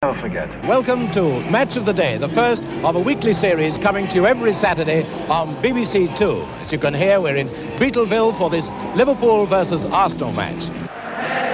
Never forget. Welcome to Match of the Day, the first of a weekly series coming to you every Saturday on BBC Two. As you can hear, we're in Beetleville for this Liverpool versus Arsenal match.